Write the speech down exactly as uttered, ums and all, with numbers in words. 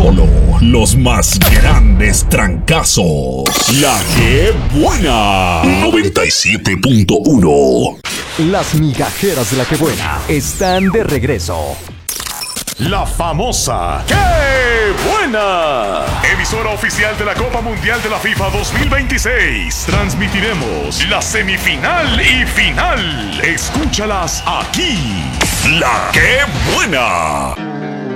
Solo los más grandes trancazos. La que buena. noventa y siete punto uno. Las migajeras de la que buena están de regreso. La famosa ¡Qué buena! Emisora oficial de la Copa Mundial de la FIFA dos mil veintiséis. Transmitiremos la semifinal y final. Escúchalas aquí. La que buena.